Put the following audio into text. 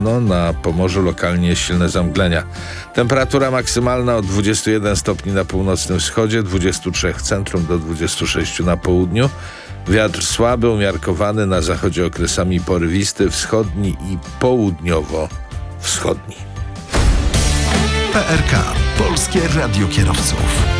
Na Pomorzu lokalnie silne zamglenia. Temperatura maksymalna od 21 stopni na północnym wschodzie, 23 w centrum do 26 na południu. Wiatr słaby, umiarkowany, na zachodzie okresami porywisty, wschodni i południowo-wschodni. PRK, Polskie Radio Kierowców.